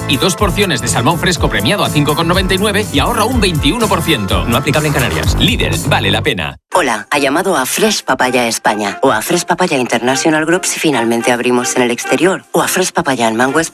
y 2 porciones de salmón fresco premiado a 5,99 y ahorra un 21%. No aplicable en Canarias. Lidl, vale la pena. Hola, ha llamado a Fresh Papaya España o a Fresh Papaya International Group si finalmente abrimos en el exterior o a Fresh Papaya en Mango Express